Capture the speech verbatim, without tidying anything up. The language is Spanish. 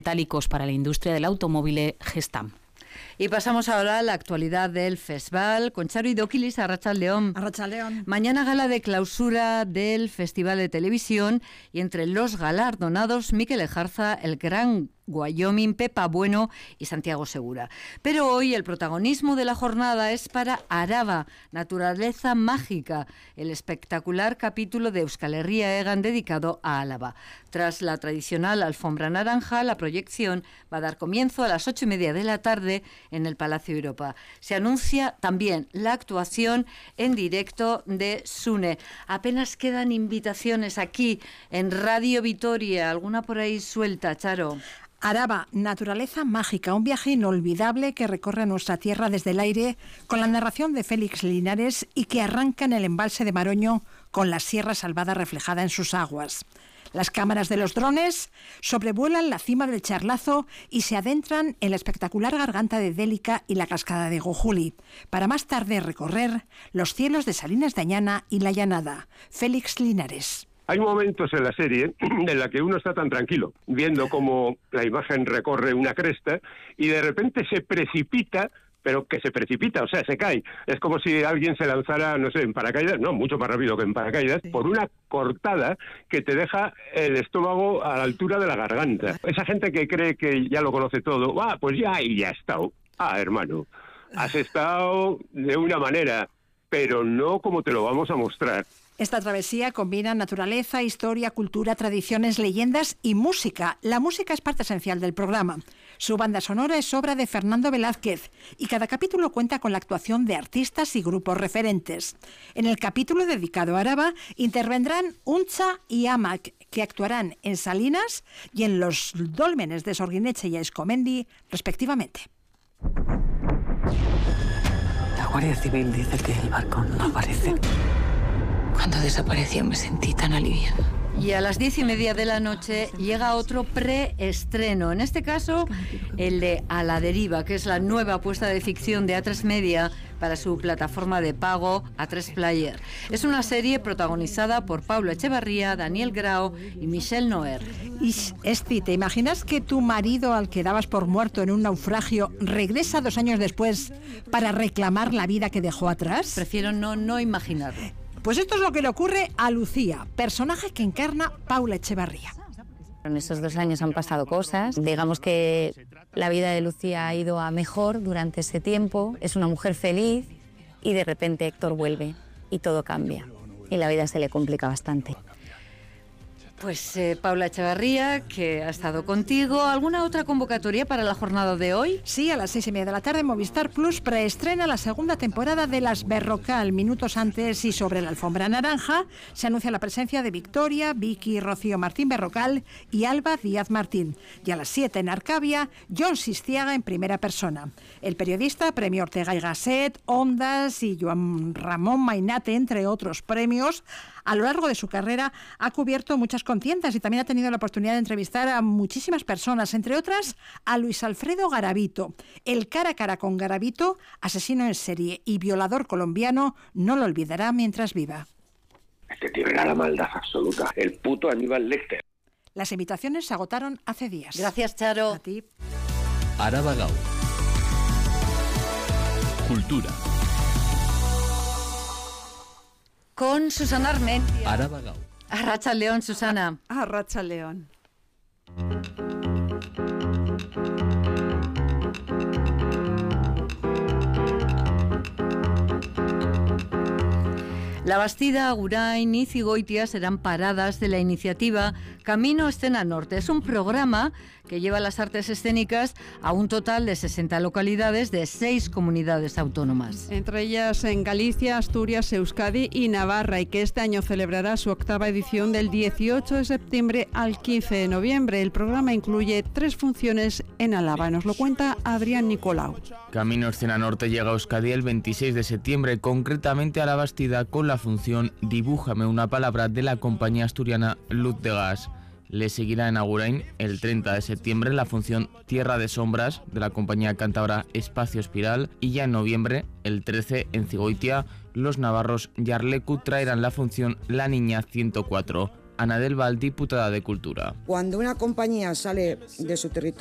metálicos para la industria del automóvil Gestam. Y pasamos ahora a la actualidad del festival con Charo Idokilis, Arratsaldeon. Arratsaldeon. Mañana gala de clausura del Festival de Televisión y entre los galardonados Mikel Ejarza, el Gran Wyoming, Pepa Bueno y Santiago Segura. Pero hoy el protagonismo de la jornada es para Araba, Naturaleza Mágica, el espectacular capítulo de Euskal Herria Egan dedicado a Álava. Tras la tradicional alfombra naranja, la proyección va a dar comienzo a las ocho y media de la tarde en el Palacio Europa. Se anuncia también la actuación en directo de Sune. Apenas quedan invitaciones aquí en Radio Vitoria. ¿Alguna por ahí suelta, Charo? Araba, Naturaleza Mágica, un viaje inolvidable que recorre nuestra tierra desde el aire con la narración de Félix Linares y que arranca en el embalse de Maroño con la Sierra Salvada reflejada en sus aguas. Las cámaras de los drones sobrevuelan la cima del Charlazo y se adentran en la espectacular garganta de Délica y la cascada de Gojuli, para más tarde recorrer los cielos de Salinas de Añana y La Llanada. Félix Linares. Hay momentos en la serie en la que uno está tan tranquilo, viendo cómo la imagen recorre una cresta y de repente se precipita, pero que se precipita, o sea, se cae. Es como si alguien se lanzara, no sé, en paracaídas, no, mucho más rápido que en paracaídas, sí, por una cortada que te deja el estómago a la altura de la garganta. Esa gente que cree que ya lo conoce todo, ah, pues ya, y ya ha estado. Ah, hermano, has estado de una manera, pero no como te lo vamos a mostrar. Esta travesía combina naturaleza, historia, cultura, tradiciones, leyendas y música. La música es parte esencial del programa. Su banda sonora es obra de Fernando Velázquez y cada capítulo cuenta con la actuación de artistas y grupos referentes. En el capítulo dedicado a Araba intervendrán Uncha y Amak, que actuarán en Salinas y en los dólmenes de Sorguineche y Escomendi, respectivamente. La Guardia Civil dice que el barco no aparece. Cuando desapareció me sentí tan aliviada. Y a las diez y media de la noche llega otro preestreno, en este caso el de A la Deriva, que es la nueva apuesta de ficción de A tres Media para su plataforma de pago A tres Player. Es una serie protagonizada por Pablo Echevarría, Daniel Grau y Michelle Noer. Y Esti, ¿te imaginas que tu marido, al que dabas por muerto en un naufragio, regresa dos años después para reclamar la vida que dejó atrás? Prefiero no, no imaginarlo. Pues esto es lo que le ocurre a Lucía, personaje que encarna Paula Echevarría. En estos dos años han pasado cosas. Digamos que la vida de Lucía ha ido a mejor durante ese tiempo. Es una mujer feliz y de repente Héctor vuelve y todo cambia. Y la vida se le complica bastante. Pues eh, Paula Echevarría, que ha estado contigo. ¿Alguna otra convocatoria para la jornada de hoy? Sí, a las seis y media de la tarde Movistar Plus preestrena la segunda temporada de Las Berrocal. Minutos antes y sobre la alfombra naranja se anuncia la presencia de Victoria, Vicky, Rocío Martín Berrocal y Alba Díaz Martín. Y a las siete en Arcavia, John Sistiaga en primera persona. El periodista, Premio Ortega y Gasset, Ondas y Joan Ramón Mainate, entre otros premios, a lo largo de su carrera ha cubierto muchas contiendas y también ha tenido la oportunidad de entrevistar a muchísimas personas, entre otras a Luis Alfredo Garavito. El cara a cara con Garavito, asesino en serie y violador colombiano, no lo olvidará mientras viva. Este tío era la maldad absoluta, el puto Aníbal Lecter. Las invitaciones se agotaron hace días. Gracias, Charo. A ti. Araba Gau. Cultura. Con Susana Armentia. Araba Gau. Arratsaldeon, Susana. Arratsaldeon. La Bastida, Agurain y Cigoitia serán paradas de la iniciativa Camino Escena Norte. Es un programa que lleva las artes escénicas a un total de sesenta localidades de seis comunidades autónomas. Entre ellas en Galicia, Asturias, Euskadi y Navarra, y que este año celebrará su octava edición del dieciocho de septiembre al quince de noviembre. El programa incluye tres funciones en Álava. Nos lo cuenta Adrián Nicolau. Camino Escena Norte llega a Euskadi el veintiséis de septiembre, concretamente a la Bastida, con la función Dibújame una palabra de la compañía asturiana Luz de Gas. Le seguirá en Agurain el treinta de septiembre la función Tierra de Sombras de la compañía cántabra Espacio Espiral, y ya en noviembre, el trece, en Cigoitia, los navarros Yarlecu traerán la función La Niña ciento cuatro. Ana del Val, diputada de Cultura. Cuando una compañía sale de su territorio